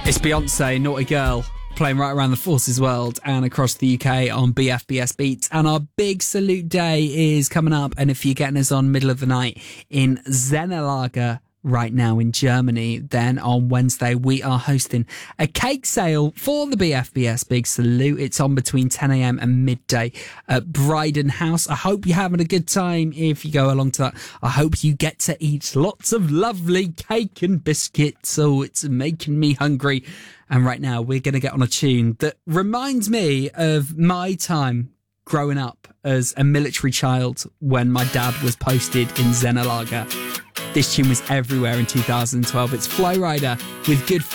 It's Beyonce, Naughty Girl, playing right around the Forces world and across the UK on BFBS Beats. And our big salute day is coming up. And if you're getting us on middle of the night in Zennerlager right now in Germany, then on Wednesday we are hosting a cake sale for the BFBS Big Salute. It's on between 10 a.m. and midday at Bryden House. I hope you're having a good time if you go along to that. I hope you get to eat lots of lovely cake and biscuits. Oh, it's making me hungry. And right now we're going to get on a tune that reminds me of my time growing up as a military child when my dad was posted in Zennerlager. This tune was everywhere in 2012. It's Flo Rida with Good